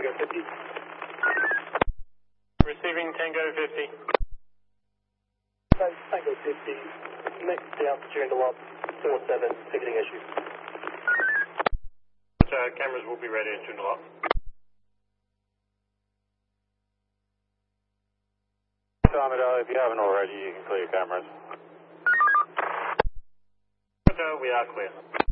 Tango 50. Receiving Tango 50. Tango 50. Next down to Joondalup 47, ticketing issue. Cameras will be ready in Joondalup. Armadale, if you haven't already, you can clear your cameras. We are clear.